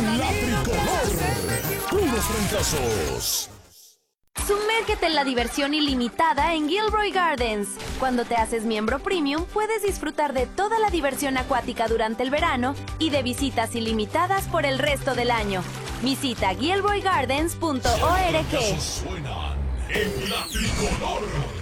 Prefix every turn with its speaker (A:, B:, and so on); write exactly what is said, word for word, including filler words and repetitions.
A: En la tricolor, unos fracasos.
B: Sumérgete en la diversión ilimitada en Gilroy Gardens. Cuando te haces miembro premium, puedes disfrutar de toda la diversión acuática durante el verano y de visitas ilimitadas por el resto del año. Visita gilroy gardens punto org.
A: Suenan en la tricolor.